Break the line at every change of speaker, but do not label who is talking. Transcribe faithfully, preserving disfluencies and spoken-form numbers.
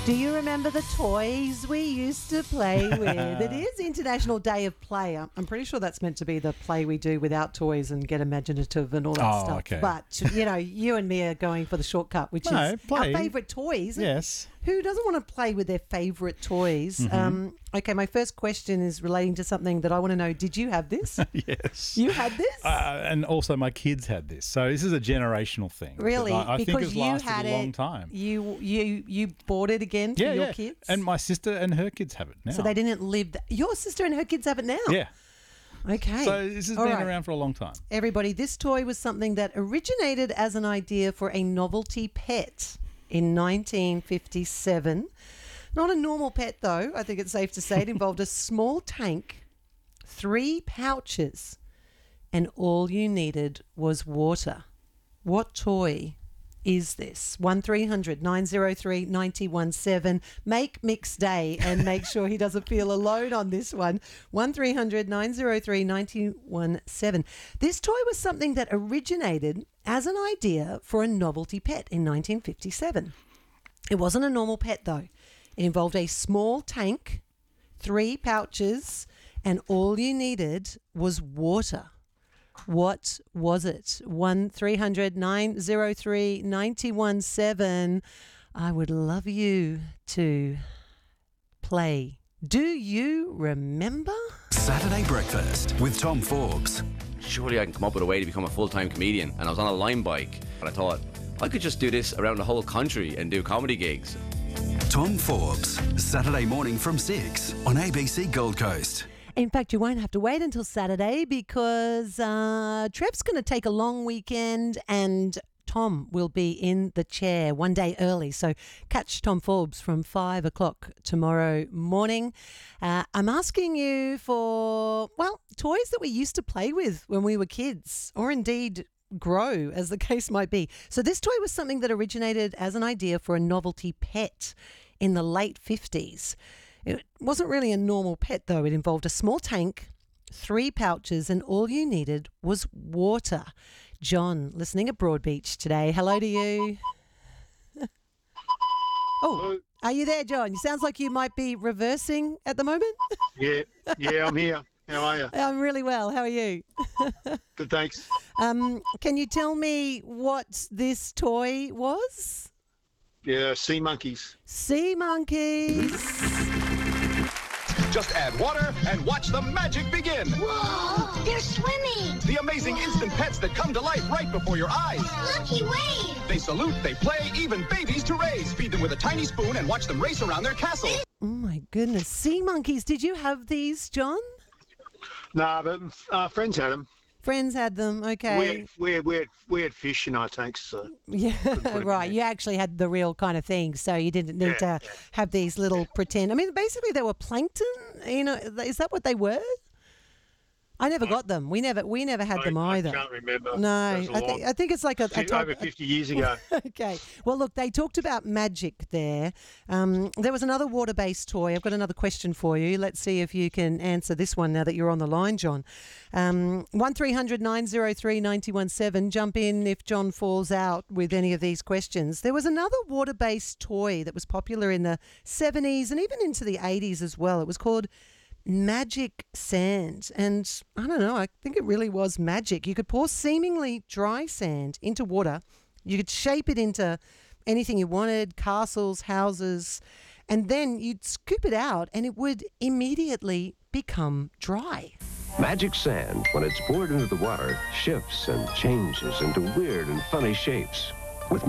Do you remember the toys we used to play with? It is International Day of Play. I'm I'm pretty sure that's meant to be the play we do without toys and get imaginative and all that
Oh,
stuff.
okay.
But, you know, you and me are going for the shortcut, which
No,
is
play.
our favourite toys.
Yes.
Who doesn't want to play with their favourite toys?
Mm-hmm.
Um, okay, my first question is relating to something that I want to know. Did you have this?
Yes.
You had this?
Uh, and also my kids had this. So this is a generational thing.
Really?
I, I think
because
it's
you
lasted
had
a long
it,
time.
You you you bought it again for
yeah,
your
yeah.
kids?
And my sister and her kids have it now.
So they didn't live... Th- your sister and her kids have it now?
Yeah.
Okay.
So this has
All
been
right.
around for a long time.
Everybody, this toy was something that originated as an idea for a novelty pet in nineteen fifty-seven. Not a normal pet, though. I think it's safe to say it involved a small tank, three pouches, and all you needed was water. What toy is this? one three hundred nine oh three nine one seven. Make Mick's day and make sure he doesn't feel alone on this one. one three hundred nine oh three nine one seven. This toy was something that originated as an idea for a novelty pet in nineteen fifty-seven. It wasn't a normal pet, though. It involved a small tank, three pouches, and all you needed was water. What was it? one three hundred nine oh three nine one seven. I would love you to play. Do you remember?
Saturday Breakfast with Tom Forbes.
Surely I can come up with a way to become a full-time comedian. And I was on a Lime bike, and I thought, I could just do this around the whole country and do comedy gigs.
Tom Forbes. Saturday morning from six on A B C Gold Coast.
In fact, you won't have to wait until Saturday because uh, Trev's going to take a long weekend and Tom will be in the chair one day early. So catch Tom Forbes from five o'clock tomorrow morning. Uh, I'm asking you for, well, toys that we used to play with when we were kids, or indeed grow, as the case might be. So this toy was something that originated as an idea for a novelty pet in the late fifties. It wasn't really a normal pet, though. It involved a small tank, three pouches, and all you needed was water. John, listening at Broadbeach today. Hello to you. Oh, are you there, John? It sounds like you might be reversing at the moment.
Yeah, yeah, I'm here. How are you?
I'm really well. How are you?
Good, thanks.
Um, can you tell me what this toy was?
Yeah, sea monkeys.
Sea monkeys.
Just add water and watch the magic begin.
Whoa, they're swimming.
The amazing instant pets that come to life right before your eyes.
Lucky wave.
They salute, they play, even babies to raise. Feed them with a tiny spoon and watch them race around their castle.
Oh, my goodness. Sea monkeys. Did you have these, John?
Nah, but uh, friends had them.
Friends had them. Okay.
We had, we, had, we, had, we had fish in our tanks, so...
Yeah,
in
right.
there.
You actually had the real kind of thing, so you didn't need
Yeah,
to have these little pretend. I mean, basically, they were plankton. You know, is that what they were? I never got them. We never, we never had
I,
them
I
either.
can't remember.
No,
That was a
I think
long-
I think it's like a, a
fi-
type.
over fifty years ago.
Okay. Well, look, they talked about magic there. Um, there was another water-based toy. I've got another question for you. Let's see if you can answer this one now that you're on the line, John. Um, one three hundred nine oh three nine one seven. Jump in if John falls out with any of these questions. There was another water-based toy that was popular in the seventies and even into the eighties as well. It was called Magic Sand, and I don't know, I think it really was magic. You could pour seemingly dry sand into water, you could shape it into anything you wanted, castles, houses, and then you'd scoop it out and it would immediately become dry.
Magic sand, when it's poured into the water, shifts and changes into weird and funny shapes.